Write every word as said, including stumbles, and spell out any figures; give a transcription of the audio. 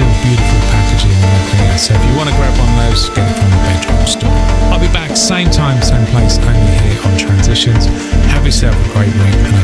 still beautiful packaging and everything else. So if you want to grab one of those, get it from the Bedroom Store. I'll be back same time, same place, only here on Transitions. Have yourself a great week, and